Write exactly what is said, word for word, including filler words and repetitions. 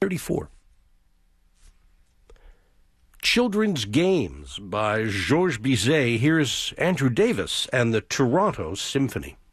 thirty-four. Children's Games by Georges Bizet. Here's Andrew Davis and the Toronto Symphony.